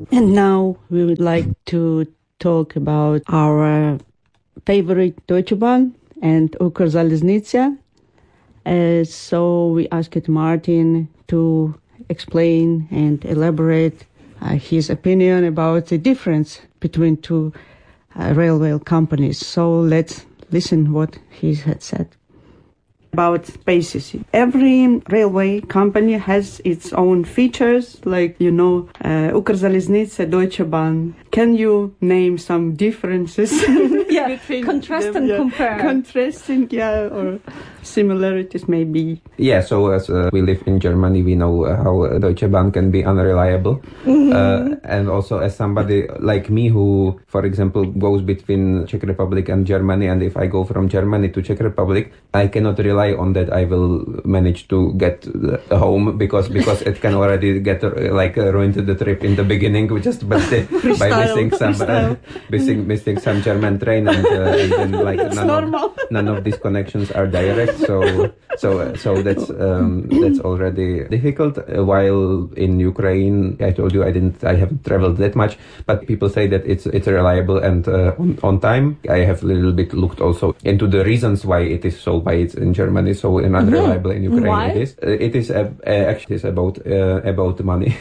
And now we would like to talk about our favorite Deutsche Bahn and Ukrzaliznytsia. So we asked Martin to explain and elaborate his opinion about the difference between two railway companies. So let's listen what he had said. About spaces. Every railway company has its own features, like, Ukrzaliznytsia, Deutsche Bahn. Can you name some differences? Between contrast them, and compare. Contrasting, or similarities maybe. Yeah, so as we live in Germany, we know how Deutsche Bahn can be unreliable. And also as somebody like me who, for example, goes between Czech Republic and Germany, and if I go from Germany to Czech Republic, I cannot rely on that I will manage to get home because it can already get ruined the trip in the beginning by missing some German train and then none of these connections are direct. So that's already difficult. While in Ukraine, I told you I haven't traveled that much, but people say that it's reliable and on time. I have a little bit looked also into the reasons why it is so, why it's in Germany so unreliable. In Ukraine. Why? It is actually about money.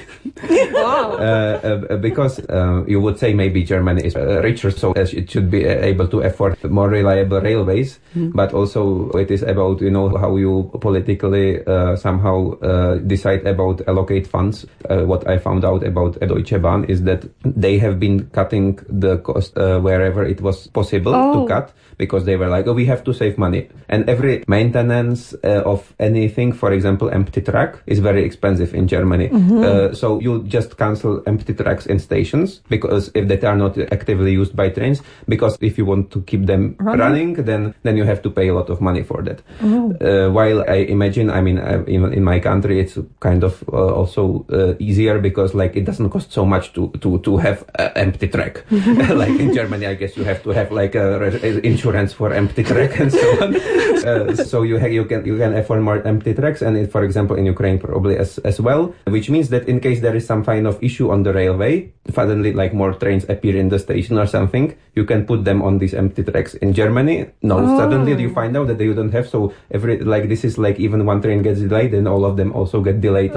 Wow. Because you would say maybe Germany is richer, so it should be able to afford more reliable railways. But also it is about how you politically somehow decide about allocate funds. What I found out about Deutsche Bahn is that they have been cutting the cost wherever it was possible to cut, because they were like, we have to save money. And every maintenance of anything, for example, empty track, is very expensive in Germany. So you just cancel empty tracks in stations, because if they are not actively used by trains, because if you want to keep them running, then you have to pay a lot of money for that. While I imagine, in my country, it's kind of also easier, because it doesn't cost so much to have empty track. Like in Germany, I guess you have to have insurance for empty track and so on. So you can afford more empty tracks, and for example in Ukraine probably as well, which means that in case there is some kind of issue on the railway, suddenly more trains appear in the station or something, you can put them on these empty tracks. In Germany, suddenly you find out that they don't have, so this is even one train gets delayed, and all of them also get delayed.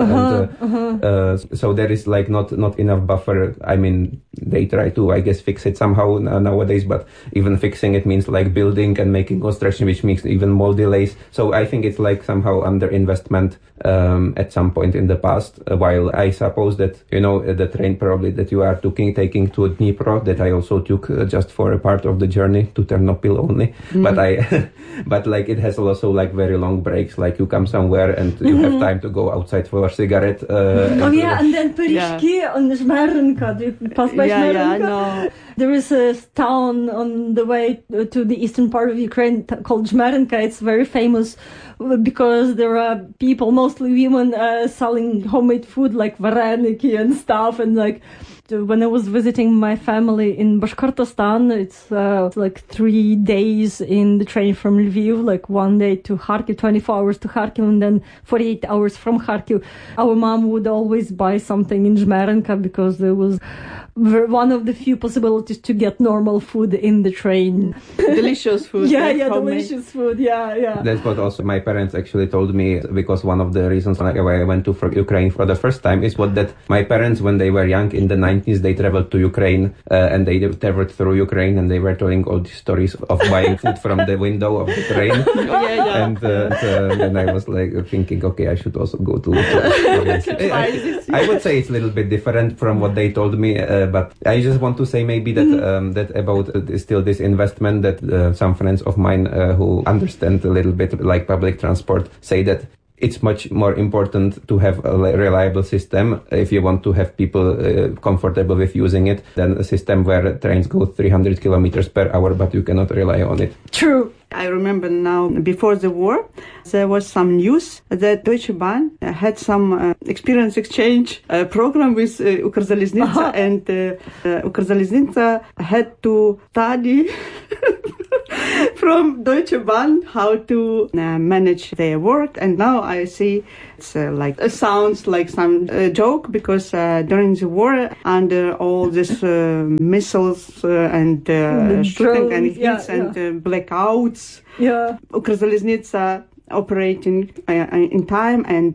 So there is not enough buffer. They try to, I guess, fix it somehow nowadays, but even fixing it means building and making construction, which makes even more delays. So I think it's somehow underinvestment at some point in the past. While I suppose that the train probably that you are taking to Dnipro, that I also took just for a part of the journey to Ternopil only, but it has also very long breaks. You come somewhere and you have time to go outside for a cigarette. And then Perishki on Žmerenka. Do you pass by Žmerenka? Yeah, I know. There is a town on the way to the eastern part of Ukraine called Žmerenka. It's very famous because there are people, mostly women, selling homemade food like vareniki and stuff. And when I was visiting my family in Bashkortostan, it's 3 days in the train from Lviv, 1 day to Kharkiv, 24 hours to Kharkiv, and then 48 hours from Kharkiv. Our mom would always buy something in Žmerenka because there was one of the few possibilities to get normal food in the train. Delicious food. Delicious food. Yeah. That's what also my parents actually told me, because one of the reasons why I went to Ukraine for the first time is that my parents, when they were young in the 90s, they traveled to Ukraine and they traveled through Ukraine, and they were telling all these stories of buying food from the window of the train. And then I was thinking, okay, I should also go to I would say it's a little bit different from what they told me, but I just want to say maybe that that about still this investment, that some friends of mine who understand a little bit public transport say that it's much more important to have a reliable system if you want to have people comfortable with using it than a system where trains go 300 kilometers per hour, but you cannot rely on it. True. I remember now, before the war, there was some news that Deutsche Bahn had some experience exchange program with Ukrzaliznytsia, and Ukrzaliznytsia had to study from Deutsche Bahn how to manage their work, and now I see it's it sounds like some joke, because during the war, under all these missiles and shooting and hits and blackouts, Ukrzaliznytsia operating in time, and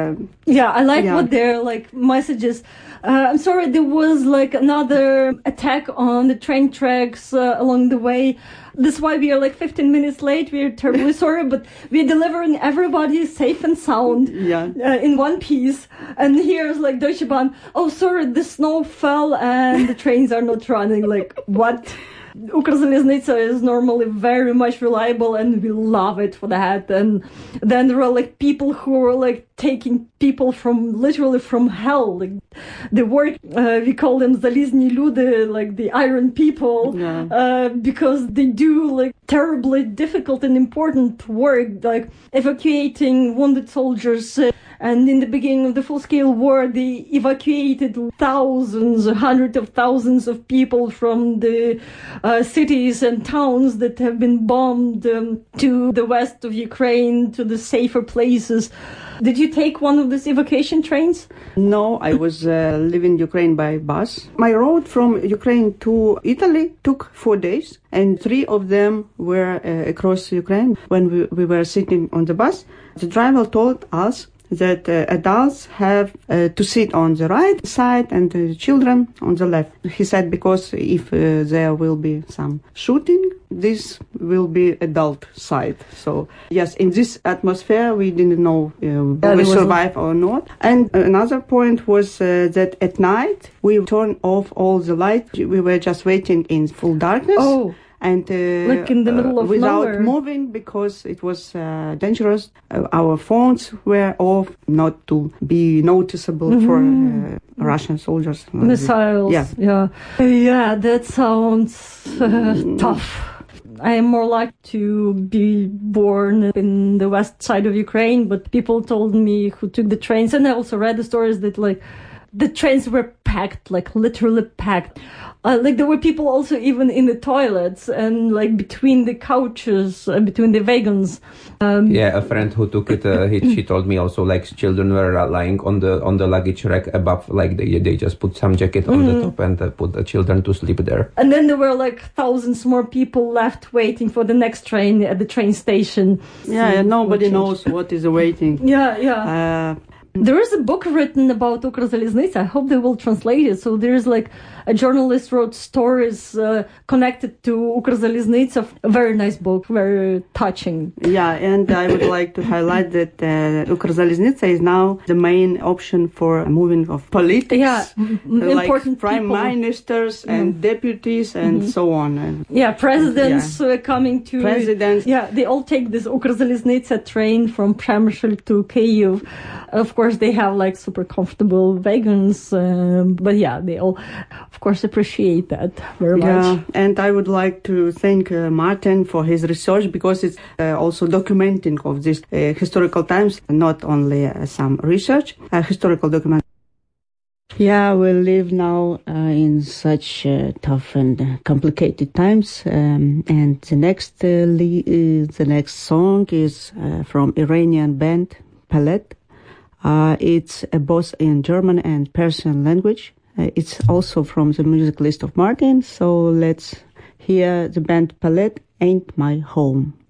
I like what their messages. I'm sorry, there was another attack on the train tracks along the way. That's why we are 15 minutes late. We're terribly sorry, but we're delivering everybody safe and sound in one piece. And here's Deutsche Bahn, oh sorry, the snow fell and the trains are not running. What? Ukrzaliznytsia is normally very much reliable, and we love it for that. And then there are people who are taking people literally from hell. The work, we call them Zalizny Ludy, the iron people, because they do terribly difficult and important work, evacuating wounded soldiers. And in the beginning of the full-scale war, they evacuated hundreds of thousands of people from the cities and towns that have been bombed to the west of Ukraine, to the safer places. Did you take one of these evacuation trains? No, I was leaving Ukraine by bus. My road from Ukraine to Italy took 4 days, and 3 of them were across Ukraine. When we were sitting on the bus, the driver told us that adults have to sit on the right side and the children on the left. He said because if there will be some shooting, this will be adult side. So yes, in this atmosphere we didn't know we survive or not. And another point was that at night we turned off all the lights. We were just waiting in full darkness. Oh. And in the middle of without nowhere. moving, because it was dangerous. Our phones were off, not to be noticeable for Russian soldiers. Missiles. Yeah, that sounds tough. I am more like to be born in the west side of Ukraine, but people told me who took the trains, and I also read the stories that the trains were packed, literally packed. There were people also even in the toilets and between the couches, between the wagons. A friend who took it, she told me also children were lying on the luggage rack above, they just put some jacket on the top and put the children to sleep there. And then there were thousands more people left waiting for the next train at the train station. Nobody knows what is waiting. There is a book written about Ukrzaliznytsia. I hope they will translate it. So there's a journalist wrote stories connected to Ukrzaliznytsia. A very nice book, very touching. Yeah, and I would like to highlight that Ukrzaliznytsia is now the main option for moving of politics. Yeah, important prime people. Ministers and deputies and so on. And presidents coming to... Presidents. Yeah, they all take this Ukrzaliznytsia train from Przemysl to Kyiv. Of course, they have super comfortable wagons, but they all, of course, appreciate that very much. Yeah, and I would like to thank Martin for his research, because it's also documenting of these historical times, not only some research, historical document. Yeah, we live now in such tough and complicated times, and the next song is from Iranian band Palet. It's both in German and Persian language. It's also from the music list of Martin. So let's hear the band Palet, Ain't My Home.